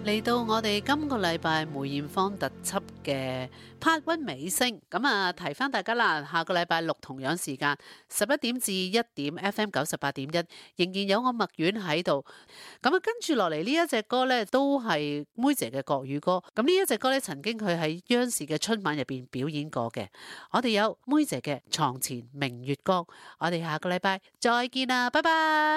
嚟到我哋今個禮拜梅艷芳特輯嘅 Part 1尾聲，咁啊提翻大家啦，下個禮拜六同樣時間11點至1點 FM 98.1，仍然有我麥苑喺度。咁啊跟住落嚟呢一隻歌呢，都係妹姐嘅國語歌。咁呢一隻歌呢，曾經佢喺央視嘅春晚入邊表演過嘅。我哋有妹姐嘅床前明月光。我哋下個禮拜再見啦，拜拜。